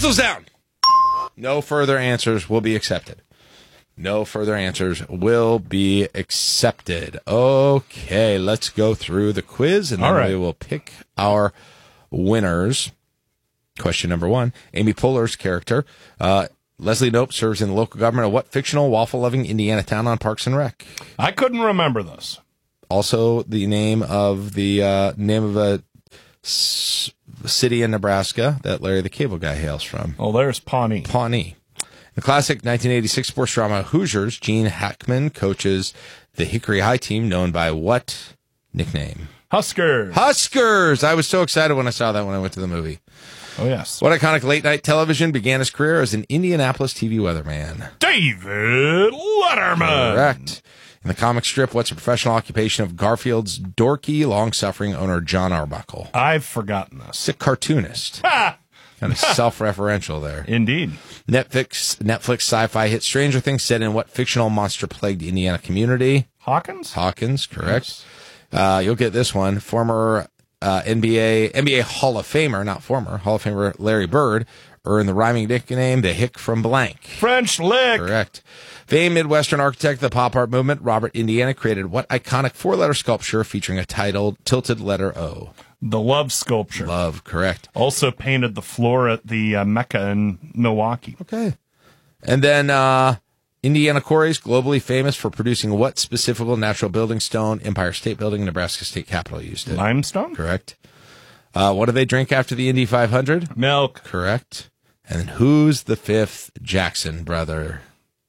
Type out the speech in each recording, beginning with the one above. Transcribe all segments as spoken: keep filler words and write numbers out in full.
Pencils down. No further answers will be accepted. No further answers will be accepted. Okay, let's go through the quiz, and then All right. we will pick our winners. Question number one. Amy Poehler's character, uh, Leslie Knope, serves in the local government of what fictional, waffle-loving Indiana town on Parks and Rec? I couldn't remember this. Also, the name of the uh, name of a s- city in Nebraska that Larry the Cable Guy hails from. Oh, there's Pawnee. Pawnee. The classic nineteen eighty-six sports drama Hoosiers, Gene Hackman coaches the Hickory High team known by what nickname? Huskers. Huskers! I was so excited when I saw that when I went to the movie. Oh, yes. What iconic late-night television began his career as an Indianapolis T V weatherman? David Letterman. Correct. In the comic strip, what's the professional occupation of Garfield's dorky, long-suffering owner, John Arbuckle? I've forgotten this. He's a cartoonist. Ha! Kind of self-referential there. Indeed. Netflix Netflix sci-fi hit Stranger Things set in what fictional monster-plagued Indiana community? Hawkins? Hawkins, correct. Uh, you'll get this one. Former uh, N B A N B A Hall of Famer, not former, Hall of Famer Larry Bird earned the rhyming nickname the Hick from Blank. French Lick. Correct. Famed Midwestern architect of the pop art movement, Robert Indiana, created what iconic four-letter sculpture featuring a titled tilted letter O? The Love Sculpture. Love, correct. Also painted the floor at the uh, Mecca in Milwaukee. Okay. And then uh, Indiana Quarries, globally famous for producing what specific natural building stone? Empire State Building, Nebraska State Capitol used it. Limestone? Correct. Uh, what do they drink after the Indy five hundred? Milk. Correct. And then who's the fifth Jackson brother?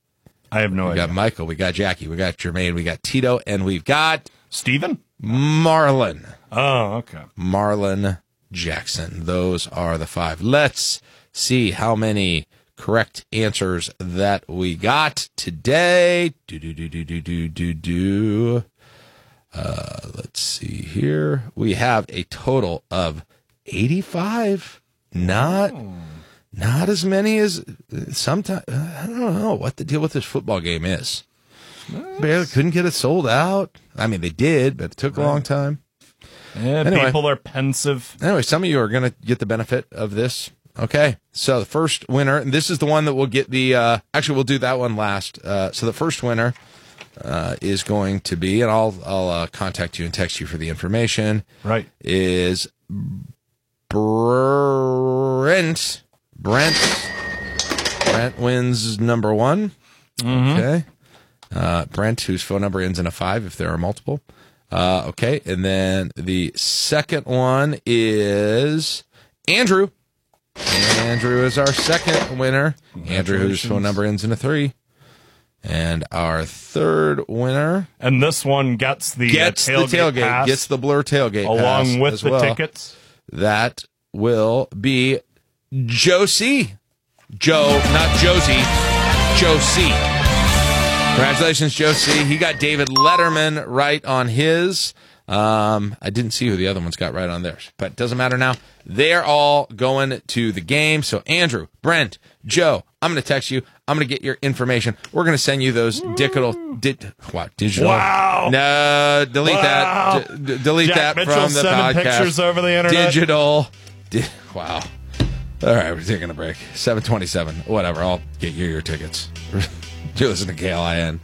I have no We idea. got Michael, we got Jackie, we got Jermaine, we got Tito, and we've got Steven? Marlon. Oh, okay. Marlon Jackson. Those are the five. Let's see how many correct answers that we got today. Do, do, do, do, do, do, do, do. Uh, let's see here. We have a total of eighty-five. Not, Oh. not as many as sometimes. I don't know what the deal with this football game is. Barely couldn't get it sold out. I mean, they did, but it took a long time. Yeah, Anyway. People are pensive. Anyway, some of you are going to get the benefit of this. Okay, so the first winner, and this is the one that will get the, uh, actually, we'll do that one last. Uh, so the first winner uh, is going to be, and I'll, I'll uh, contact you and text you for the information, Right. is Brent. Brent. Brent wins number one. Okay. Uh, Brent, whose phone number ends in a five if there are multiple. Uh, okay, and then the second one is Andrew. Andrew is our second winner. Andrew, whose phone number ends in a three. And our third winner And this one gets the gets uh, the tailgate, tailgate, pass gets the Blur tailgate pass along with as the well. tickets. That will be Josie. Joe, not Josie. Josie. Congratulations, Josie. He got David Letterman right on his. Um, I didn't see who the other ones got right on theirs, but it doesn't matter now. They're all going to the game. So, Andrew, Brent, Joe, I'm going to text you. I'm going to get your information. We're going to send you those digital. Di- wow, digital. Wow. No, delete Wow. that. D- delete Jack that Mitchell from the sending podcast. pictures over the internet. Digital. Di- wow. All right, we're taking a break. seven twenty-seven. Whatever. I'll get you your tickets. You listen to K L I N.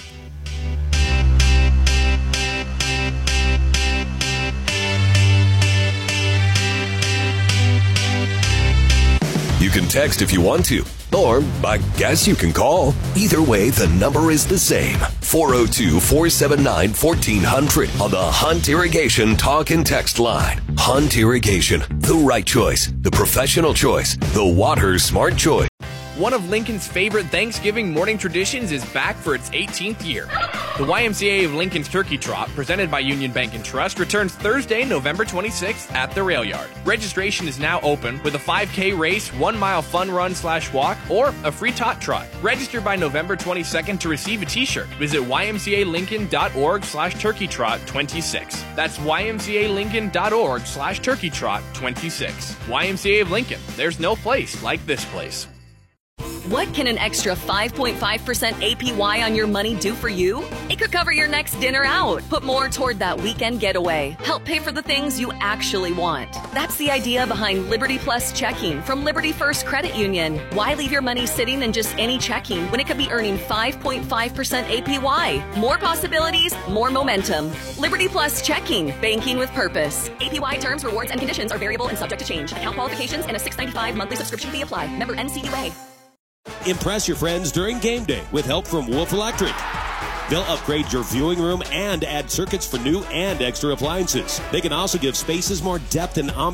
You can text if you want to, or I guess you can call. Either way, the number is the same. four oh two, four seven nine, one four hundred on the Hunt Irrigation talk and text line. Hunt Irrigation, the right choice, the professional choice, the water smart choice. One of Lincoln's favorite Thanksgiving morning traditions is back for its eighteenth year. The Y M C A of Lincoln's Turkey Trot, presented by Union Bank and Trust, returns Thursday, November twenty-sixth at the Rail Yard. Registration is now open with a five K race, one mile fun run slash walk, or a free tot trot. Register by November twenty-second to receive a t-shirt. Visit ymcalincoln.org slash turkey trot 26. That's ymcalincoln.org slash turkey trot 26. Y M C A of Lincoln. There's no place like this place. What can an extra five point five percent A P Y on your money do for you? It could cover your next dinner out, put more toward that weekend getaway, help pay for the things you actually want. That's the idea behind Liberty Plus Checking from Liberty First Credit Union. Why leave your money sitting in just any checking when it could be earning five point five percent A P Y? More possibilities, more momentum. Liberty Plus Checking, banking with purpose. A P Y terms, rewards, and conditions are variable and subject to change. Account qualifications and a six ninety-five monthly subscription fee apply. Member N C U A. Impress your friends during game day with help from Wolf Electric. They'll upgrade your viewing room and add circuits for new and extra appliances. They can also give spaces more depth and ambiance